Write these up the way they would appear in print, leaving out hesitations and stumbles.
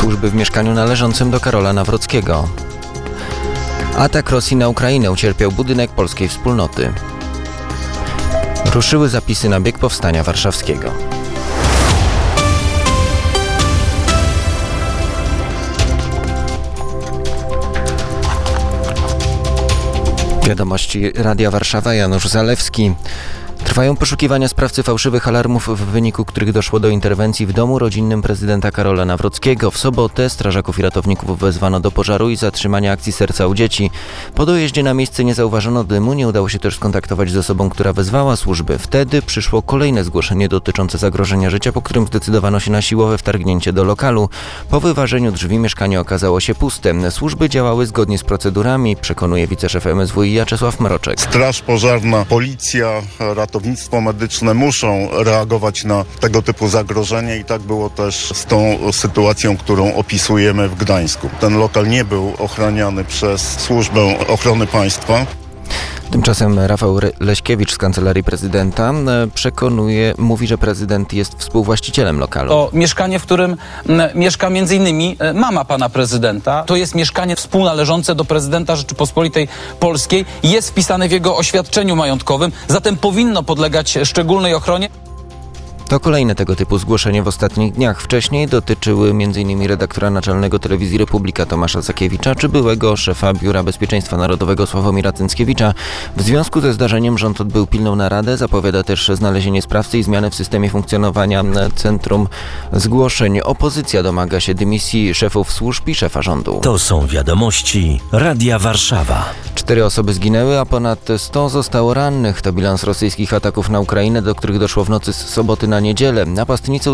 służby w mieszkaniu należącym do Karola Nawrockiego. Atak Rosji na Ukrainę ucierpiał budynek polskiej wspólnoty. Ruszyły zapisy na bieg Powstania Warszawskiego. Wiadomości Radia Warszawa, Janusz Zalewski. Trwają poszukiwania sprawcy fałszywych alarmów, w wyniku których doszło do interwencji w domu rodzinnym prezydenta Karola Nawrockiego. W sobotę strażaków i ratowników wezwano do pożaru i zatrzymania akcji Serca u Dzieci. Po dojeździe na miejsce nie zauważono dymu, nie udało się też skontaktować z osobą, która wezwała służby. Wtedy przyszło kolejne zgłoszenie dotyczące zagrożenia życia, po którym zdecydowano się na siłowe wtargnięcie do lokalu. Po wyważeniu drzwi mieszkanie okazało się puste. Służby działały zgodnie z procedurami, przekonuje wiceszef MSWiA Czesław Mroczek. Straż pożarna, policja, ratownictwo medyczne muszą reagować na tego typu zagrożenie i tak było też z tą sytuacją, którą opisujemy w Gdańsku. Ten lokal nie był ochraniany przez Służbę Ochrony Państwa. Tymczasem Rafał Leśkiewicz z Kancelarii Prezydenta mówi, że prezydent jest współwłaścicielem lokalu. To mieszkanie, w którym mieszka m.in. mama pana prezydenta. To jest mieszkanie współnależące do prezydenta Rzeczypospolitej Polskiej. Jest wpisane w jego oświadczeniu majątkowym, zatem powinno podlegać szczególnej ochronie. To kolejne tego typu zgłoszenie w ostatnich dniach. Wcześniej dotyczyły m.in. redaktora naczelnego Telewizji Republika Tomasza Sakiewicza czy byłego szefa Biura Bezpieczeństwa Narodowego Sławomira Cęckiewicza. W związku ze zdarzeniem rząd odbył pilną naradę. Zapowiada też znalezienie sprawcy i zmiany w systemie funkcjonowania Centrum Zgłoszeń. Opozycja domaga się dymisji szefów służb i szefa rządu. To są wiadomości Radia Warszawa. 4 osoby zginęły, a ponad 100 zostało rannych. To bilans rosyjskich ataków na Ukrainę, do których doszło w nocy z soboty na niedzielę. Napastnicy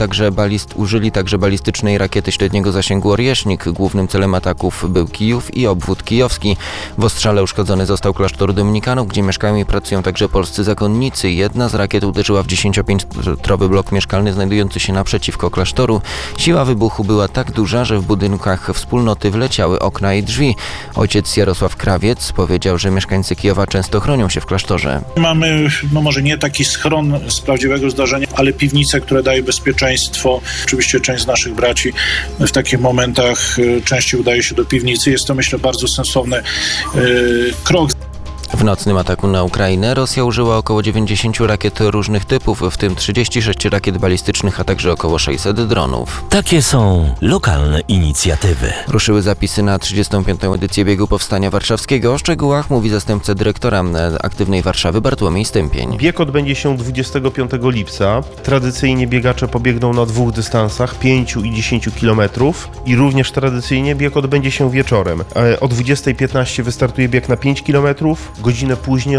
użyli także balistycznej rakiety średniego zasięgu Orjesznik. Głównym celem ataków był Kijów i obwód kijowski. W ostrzale uszkodzony został klasztor dominikanów, gdzie mieszkają i pracują także polscy zakonnicy. Jedna z rakiet uderzyła w 10-piętrowy blok mieszkalny znajdujący się naprzeciwko klasztoru. Siła wybuchu była tak duża, że w budynkach wspólnoty wleciały okna i drzwi. Ojciec Jarosław Krawiec powiedział, że mieszkańcy Kijowa często chronią się w klasztorze. Mamy, może nie taki schron z prawdziwego zdarzenia, ale piwnice, które dają bezpieczeństwo. Oczywiście część z naszych braci w takich momentach częściej udaje się do piwnicy. Jest to, myślę, bardzo sensowny krok. W nocnym ataku na Ukrainę Rosja użyła około 90 rakiet różnych typów, w tym 36 rakiet balistycznych, a także około 600 dronów. Takie są lokalne inicjatywy. Ruszyły zapisy na 35. edycję biegu Powstania Warszawskiego. O szczegółach mówi zastępca dyrektora Aktywnej Warszawy Bartłomiej Stępień. Bieg odbędzie się 25 lipca. Tradycyjnie biegacze pobiegną na 2 dystansach, 5 i 10 km i również tradycyjnie bieg odbędzie się wieczorem. O 20:15 wystartuje bieg na 5 km, godzinę później o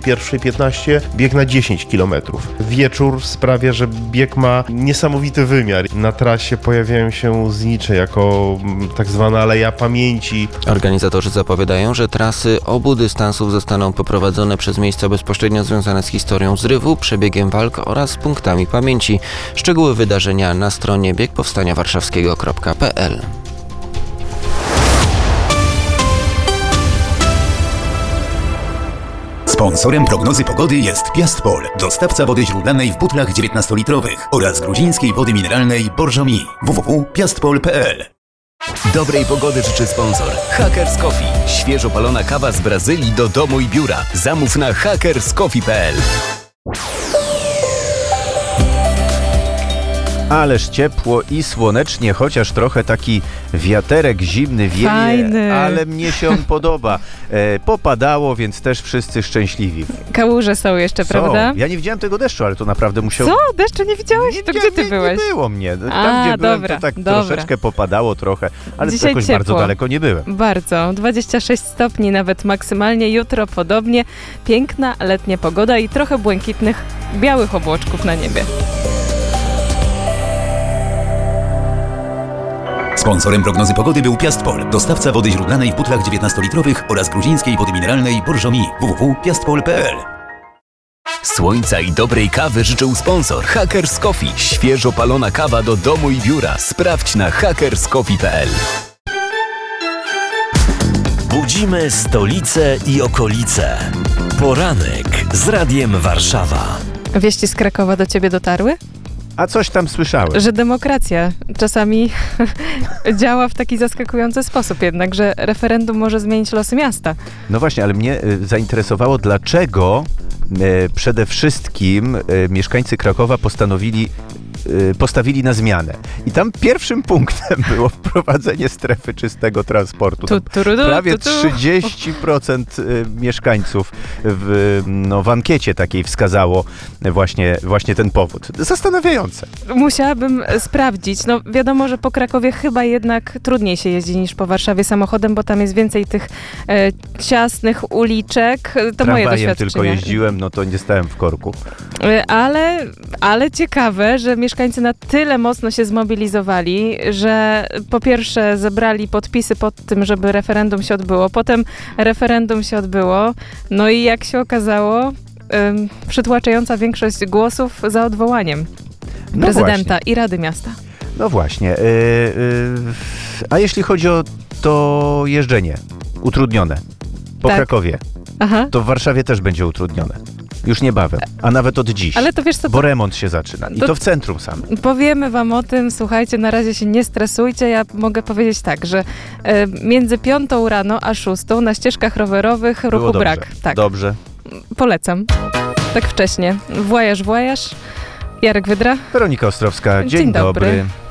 21:15 bieg na 10 km. Wieczór sprawia, że bieg ma niesamowity wymiar. Na trasie pojawiają się znicze jako tak zwana Aleja Pamięci. Organizatorzy zapowiadają, że trasy obu dystansów zostaną poprowadzone przez miejsca bezpośrednio związane z historią zrywu, przebiegiem walk oraz punktami pamięci. Szczegóły wydarzenia na stronie biegpowstaniawarszawskiego.pl. Sponsorem prognozy pogody jest Piastpol, dostawca wody źródlanej w butlach 19-litrowych oraz gruzińskiej wody mineralnej Borżomi. www.piastpol.pl. Dobrej pogody życzy sponsor Hackers Coffee. Świeżo palona kawa z Brazylii do domu i biura. Zamów na hackerscoffee.pl. Ależ ciepło i słonecznie, chociaż trochę taki wiaterek zimny wieje, fajny. Ale mnie się on podoba. Popadało, więc też wszyscy szczęśliwi. Kałuże są jeszcze, prawda? Ja nie widziałem tego deszczu, ale to naprawdę musiało... Co? Deszczu nie widziałeś? To gdzie ty byłeś? Nie było mnie. Tam, gdzie byłem, to tak troszeczkę popadało trochę, ale dzisiaj jakoś ciepło. bardzo daleko nie byłem. Bardzo. 26 stopni nawet maksymalnie. Jutro podobnie. Piękna letnia pogoda i trochę błękitnych, białych obłoczków na niebie. Sponsorem prognozy pogody był Piastpol, dostawca wody źródlanej w butlach 19-litrowych oraz gruzińskiej wody mineralnej Borżomi. www.piastpol.pl. Słońca i dobrej kawy życzył sponsor Hackers Coffee. Świeżo palona kawa do domu i biura. Sprawdź na hackerscoffee.pl. Budzimy stolicę i okolice. Poranek z Radiem Warszawa. Wieści z Krakowa do ciebie dotarły? A coś tam słyszałem. Że demokracja czasami działa w taki zaskakujący sposób jednak, że referendum może zmienić losy miasta. No właśnie, ale mnie zainteresowało, dlaczego przede wszystkim mieszkańcy Krakowa postawili na zmianę. I tam pierwszym punktem było wprowadzenie strefy czystego transportu. Prawie 30% mieszkańców w ankiecie takiej wskazało właśnie ten powód. Zastanawiające. Musiałabym sprawdzić. No wiadomo, że po Krakowie chyba jednak trudniej się jeździ niż po Warszawie samochodem, bo tam jest więcej tych ciasnych uliczek. To moje doświadczenie. Tylko jeździłem, no to nie stałem w korku. Ale ciekawe, że mieszkańcy na tyle mocno się zmobilizowali, że po pierwsze zebrali podpisy pod tym, żeby referendum się odbyło, potem referendum się odbyło, no i jak się okazało, przytłaczająca większość głosów za odwołaniem prezydenta i Rady Miasta. No właśnie. A jeśli chodzi o to jeżdżenie utrudnione po Krakowie, to w Warszawie też będzie utrudnione. Już niebawem, a nawet od dziś. Ale to wiesz co, bo remont się zaczyna. I to w centrum samym. Powiemy wam o tym, słuchajcie, na razie się nie stresujcie. Ja mogę powiedzieć tak, że między 5 rano a 6 na ścieżkach rowerowych ruchu brak. Tak. Dobrze. Polecam. Tak wcześnie. Włajaż. Jarek Wydra. Weronika Ostrowska. Dzień dobry.